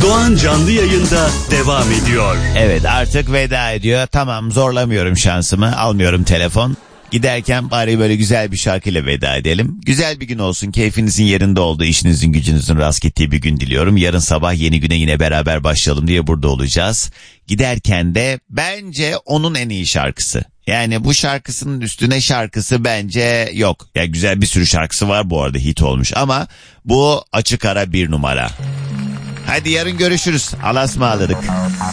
Doğan canlı yayında devam ediyor. Evet, artık veda ediyor. Tamam, zorlamıyorum şansımı, almıyorum telefon. Giderken bari böyle güzel bir şarkıyla veda edelim. Güzel bir gün olsun, keyfinizin yerinde olduğu, işinizin gücünüzün rast gittiği bir gün diliyorum. Yarın sabah yeni güne yine beraber başlayalım diye burada olacağız. Giderken de bence onun en iyi şarkısı. Yani bu şarkısının üstüne şarkısı bence yok. Yani güzel bir sürü şarkısı var bu arada, hit olmuş, ama bu açık ara bir numara. Hadi yarın görüşürüz. Allah'a ısmarladık.